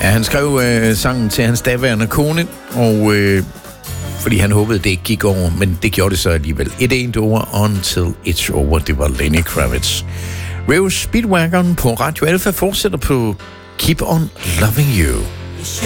Ja, han skrev sangen til hans daværende kone, og fordi han håbede, det ikke gik over, men det gjorde det så alligevel. It ain't over until it's over. Det var Lenny Kravitz. Rio Speedwagon på Radio Alpha fortsætter på Keep on Loving You.